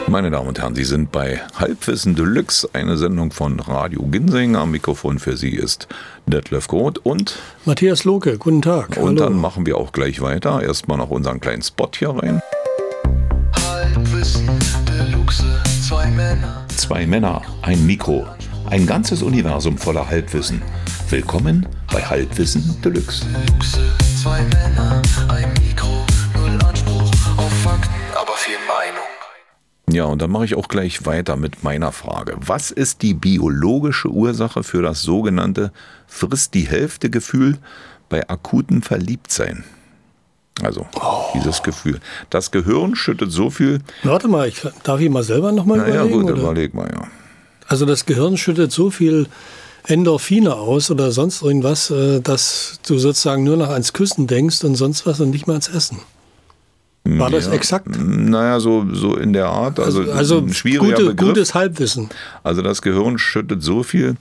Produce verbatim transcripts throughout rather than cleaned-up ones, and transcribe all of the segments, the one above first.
Meine Damen und Herren, Sie sind bei Halbwissen Deluxe, eine Sendung von Radio Ginsing. Am Mikrofon für Sie ist Detlef Groth und Matthias Lohke. Guten Tag. Und Hallo. Dann machen wir auch gleich weiter. Erstmal noch unseren kleinen Spot hier rein. Halbwissen Deluxe, zwei Männer. Zwei Männer, ein Mikro, ein ganzes Universum voller Halbwissen. Willkommen bei Halbwissen Deluxe. Deluxe, zwei Männer, ein Mikro, null Anspruch auf Fakten, aber viel Meinung. Ja, und dann mache ich auch gleich weiter mit meiner Frage. Was ist die biologische Ursache für das sogenannte Frisst-die-Hälfte-Gefühl bei akutem Verliebtsein? Also, oh. dieses Gefühl. Das Gehirn schüttet so viel... Warte mal, ich, darf ich mal selber nochmal naja, überlegen? Ja, gut, oder? überleg mal, ja. Also das Gehirn schüttet so viel Endorphine aus oder sonst irgendwas, dass du sozusagen nur noch ans Küssen denkst und sonst was und nicht mehr ans Essen. War das ja, exakt? Naja, so, so in der Art. Also, also, also ein schwieriger gute, Begriff. gutes Halbwissen. Also das Gehirn schüttet so viel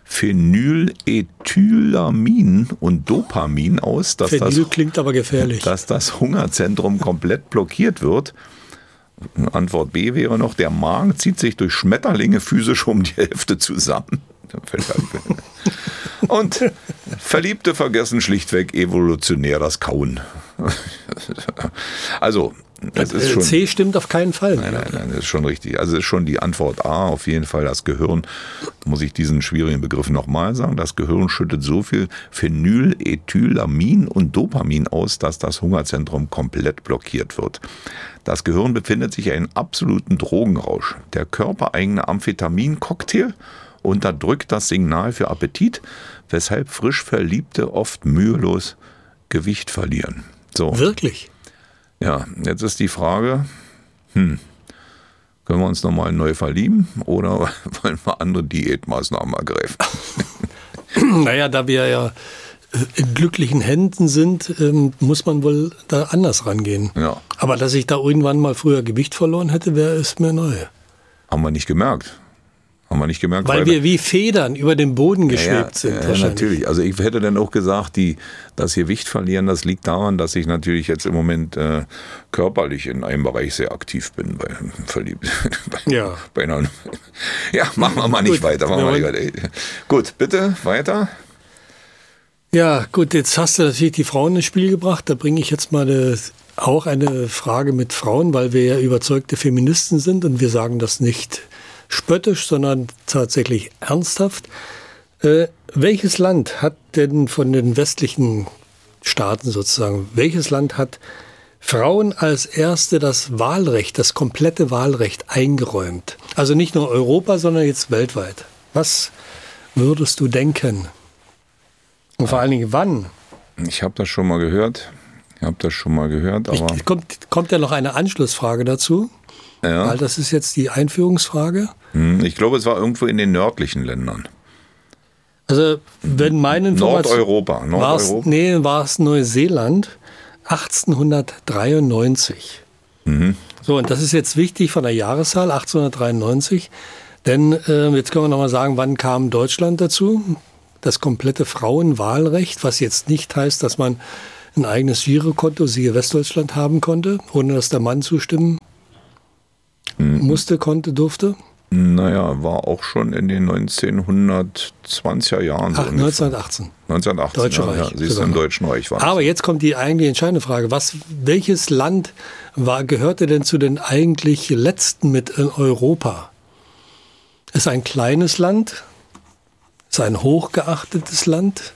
Phenylethylamin und Dopamin aus, dass Phenyl das, klingt aber gefährlich. dass das Hungerzentrum komplett blockiert wird. Antwort B wäre noch, der Magen zieht sich durch Schmetterlinge physisch um die Hälfte zusammen. Und Verliebte vergessen schlichtweg evolutionär das Kauen. Also, das ist schon, C stimmt auf keinen Fall. Nein, nein, nein, das ist schon richtig. Also, das ist schon die Antwort A. Auf jeden Fall das Gehirn, muss ich diesen schwierigen Begriff nochmal sagen, das Gehirn schüttet so viel Phenylethylamin und Dopamin aus, dass das Hungerzentrum komplett blockiert wird. Das Gehirn befindet sich in einem absoluten Drogenrausch. Der körpereigene Amphetamin-Cocktail unterdrückt das Signal für Appetit, weshalb frisch Verliebte oft mühelos Gewicht verlieren. So. Wirklich? Ja, jetzt ist die Frage, hm, können wir uns nochmal neu verlieben oder wollen wir andere Diätmaßnahmen ergreifen? Naja, da wir ja in glücklichen Händen sind, muss man wohl da anders rangehen. Ja. Aber dass ich da irgendwann mal früher Gewicht verloren hätte, wäre es mir neu. Haben wir nicht gemerkt. Haben wir nicht gemerkt. Weil, weil wir wie Federn über den Boden geschwebt ja, sind. Ja, ja, natürlich. Also ich hätte dann auch gesagt, die, das Gewicht verlieren, das liegt daran, dass ich natürlich jetzt im Moment äh, körperlich in einem Bereich sehr aktiv bin. Bei, verliebt. bei, ja. Bei einer, ja, machen wir mal nicht gut, weiter. Machen wir nicht weiter. Gut, bitte, weiter. Ja, gut, jetzt hast du natürlich die Frauen ins Spiel gebracht. Da bringe ich jetzt mal eine, auch eine Frage mit Frauen, weil wir ja überzeugte Feministen sind und wir sagen das nicht spöttisch, sondern tatsächlich ernsthaft. Äh, welches Land hat denn von den westlichen Staaten sozusagen, welches Land hat Frauen als erste das Wahlrecht, das komplette Wahlrecht eingeräumt? Also nicht nur Europa, sondern jetzt weltweit. Was würdest du denken? Und vor allen Dingen wann? Ich habe das schon mal gehört. Ich habe das schon mal gehört, aber... Ich, kommt, kommt ja noch eine Anschlussfrage dazu? Ja. Weil das ist jetzt die Einführungsfrage. Ich glaube, es war irgendwo in den nördlichen Ländern. Also, wenn meine Information... Nordeuropa. Nordeuropa. Nee, war es Neuseeland, achtzehnhundertdreiundneunzig. Mhm. So, und das ist jetzt wichtig von der Jahreszahl, achtzehnhundertdreiundneunzig. Denn äh, jetzt können wir nochmal sagen, wann kam Deutschland dazu? Das komplette Frauenwahlrecht, was jetzt nicht heißt, dass man ein eigenes Girokonto, siehe Westdeutschland, haben konnte, ohne dass der Mann zustimmen musste, konnte, durfte? Naja, war auch schon in den neunzehnhundertzwanziger Jahren. So Ach, neunzehnhundertachtzehn. neunzehnhundertachtzehn, Deutsche ja, Reich. ja, siehst du, im Deutschen Reich war. Aber jetzt kommt die eigentlich entscheidende Frage. Was, welches Land war, gehörte denn zu den eigentlich letzten mit in Europa? Ist ein kleines Land? Ist ein hochgeachtetes Land?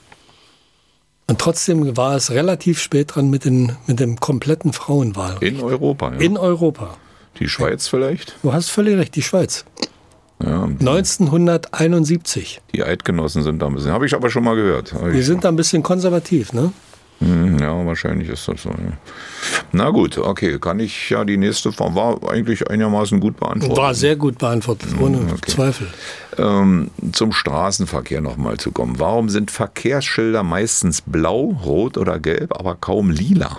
Und trotzdem war es relativ spät dran mit, den, mit dem kompletten Frauenwahlrecht. In Europa, ja. In Europa. Die Schweiz vielleicht? Du hast völlig recht, die Schweiz. Ja, neunzehnhunderteinundsiebzig. Die Eidgenossen sind da ein bisschen, habe ich aber schon mal gehört. Die sind da ein bisschen konservativ, ne? Ja, wahrscheinlich ist das so. Ja. Na gut, okay, kann ich ja die nächste Frage, war eigentlich einigermaßen gut beantwortet. War sehr gut beantwortet, ohne okay. Zweifel. Ähm, zum Straßenverkehr nochmal zu kommen. Warum sind Verkehrsschilder meistens blau, rot oder gelb, aber kaum lila?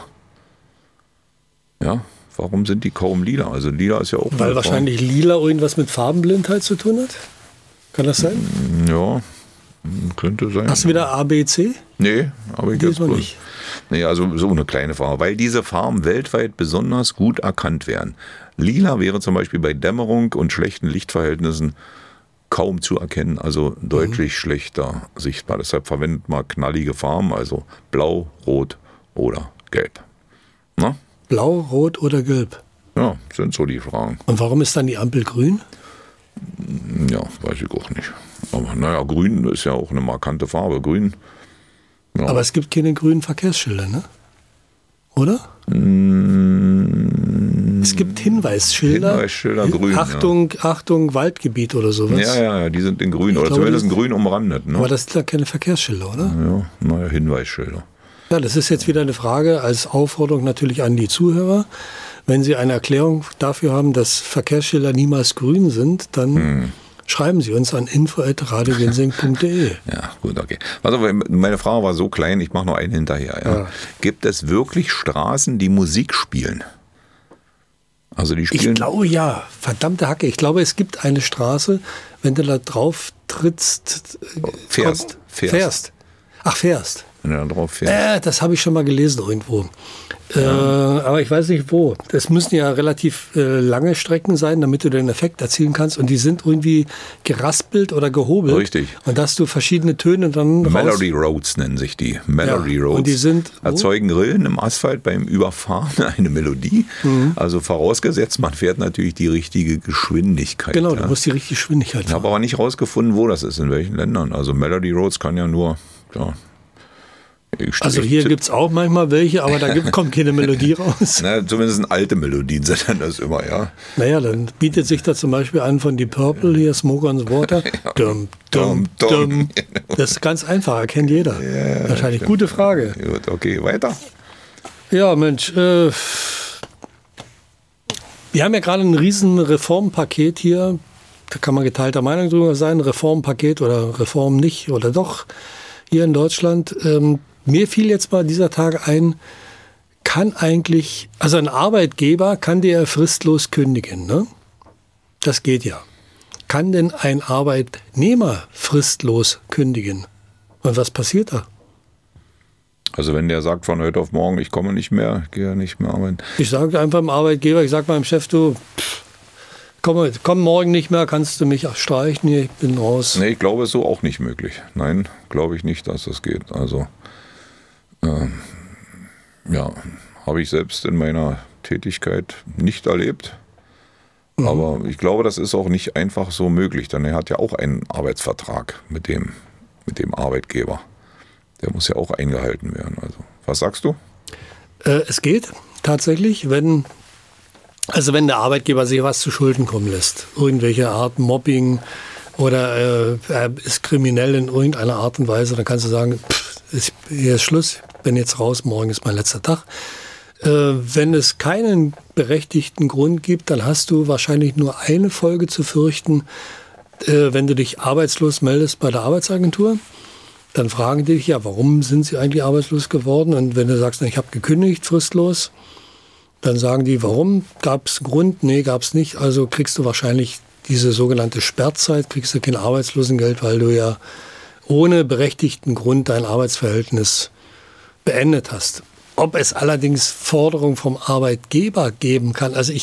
Ja, warum sind die kaum lila? Also lila ist ja auch... Weil wahrscheinlich lila irgendwas mit Farbenblindheit zu tun hat? Kann das sein? Ja, könnte sein. Hast du wieder A, B, C? Nee, aber ich jetzt Diesmal nicht. Nee, also so eine kleine Farbe, weil diese Farben weltweit besonders gut erkannt werden. Lila wäre zum Beispiel bei Dämmerung und schlechten Lichtverhältnissen kaum zu erkennen, also deutlich mhm. schlechter sichtbar. Deshalb verwendet man knallige Farben, also blau, rot oder gelb. Na? Blau, rot oder gelb? Ja, sind so die Fragen. Und warum ist dann die Ampel grün? Ja, weiß ich auch nicht. Aber naja, grün ist ja auch eine markante Farbe. Grün. Ja. Aber es gibt keine grünen Verkehrsschilder, ne? Oder? Mm, es gibt Hinweisschilder. Hinweisschilder grün. Achtung, ja. Achtung, Waldgebiet oder sowas. Ja, ja, ja, die sind in grün. Ich oder glaube, zumindest in grün umrandet. Ne? Aber das sind ja keine Verkehrsschilder, oder? Ja, naja, Hinweisschilder. Ja, das ist jetzt wieder eine Frage als Aufforderung natürlich an die Zuhörer. Wenn Sie eine Erklärung dafür haben, dass Verkehrsschilder niemals grün sind, dann hm. schreiben Sie uns an info at radio ginseng punkt de. Ja, gut, okay. Also meine Frage war so klein, ich mache noch einen hinterher. Ja. Ja. Gibt es wirklich Straßen, die Musik spielen? Also die spielen. Ich glaube ja, verdammte Hacke. Ich glaube, es gibt eine Straße, wenn du da drauf trittst. Fährst. Kommt, fährst. fährst. Ach, fährst. Wenn du da drauf fährst. Äh, das habe ich schon mal gelesen irgendwo. Ja. Äh, aber ich weiß nicht wo. Das müssen ja relativ äh, lange Strecken sein, damit du den Effekt erzielen kannst. Und die sind irgendwie geraspelt oder gehobelt. Richtig. Und dass du verschiedene Töne dann Melody Roads nennen sich die. Melody ja. Roads. Und die sind erzeugen Rillen im Asphalt beim Überfahren eine Melodie. Mhm. Also vorausgesetzt, man fährt natürlich die richtige Geschwindigkeit. Genau, ja. du musst die richtige Geschwindigkeit fahren. Ich habe aber nicht rausgefunden, wo das ist, in welchen Ländern. Also Melody Roads kann ja nur... Ja, also hier gibt es auch manchmal welche, aber da gibt, kommt keine Melodie raus. Na, zumindest alte Melodien sind dann das immer, ja. Naja, dann bietet sich da zum Beispiel an von Deep Purple, hier Smoke on the Water. Ja. Dum, dum, dum. Das ist ganz einfach, erkennt jeder. Ja, wahrscheinlich. Stimmt. Gute Frage. Gut, okay, weiter. Ja, Mensch, äh, wir haben ja gerade ein riesen Reformpaket hier. Da kann man geteilter Meinung drüber sein, Reformpaket oder Reform nicht oder doch hier in Deutschland. Ähm, Mir fiel jetzt mal dieser Tag ein, kann eigentlich, also ein Arbeitgeber kann dir fristlos kündigen, ne? Das geht ja. Kann denn ein Arbeitnehmer fristlos kündigen? Und was passiert da? Also wenn der sagt von heute auf morgen, ich komme nicht mehr, gehe nicht mehr arbeiten. Ich sage einfach dem Arbeitgeber, ich sage meinem Chef, du, pff, komm, komm morgen nicht mehr, kannst du mich streichen, ich bin raus. Nee, ich glaube, es ist so auch nicht möglich. Nein, glaube ich nicht, dass das geht. Also Ähm, ja, habe ich selbst in meiner Tätigkeit nicht erlebt. Mhm. Aber ich glaube, das ist auch nicht einfach so möglich, denn er hat ja auch einen Arbeitsvertrag mit dem, mit dem Arbeitgeber. Der muss ja auch eingehalten werden. Also, was sagst du? Äh, es geht tatsächlich, wenn, also wenn der Arbeitgeber sich was zu Schulden kommen lässt. Irgendwelche Art Mobbing oder äh, er ist kriminell in irgendeiner Art und Weise, dann kannst du sagen, pff, ist, hier ist Schluss, bin jetzt raus, morgen ist mein letzter Tag. Äh, wenn es keinen berechtigten Grund gibt, dann hast du wahrscheinlich nur eine Folge zu fürchten, äh, wenn du dich arbeitslos meldest bei der Arbeitsagentur. Dann fragen die dich, ja, warum sind sie eigentlich arbeitslos geworden? Und wenn du sagst, na, ich habe gekündigt, fristlos, dann sagen die, warum? Gab es einen Grund? Nee, gab es nicht. Also kriegst du wahrscheinlich diese sogenannte Sperrzeit, kriegst du kein Arbeitslosengeld, weil du ja ohne berechtigten Grund dein Arbeitsverhältnis beendet hast. Ob es allerdings Forderungen vom Arbeitgeber geben kann, also ich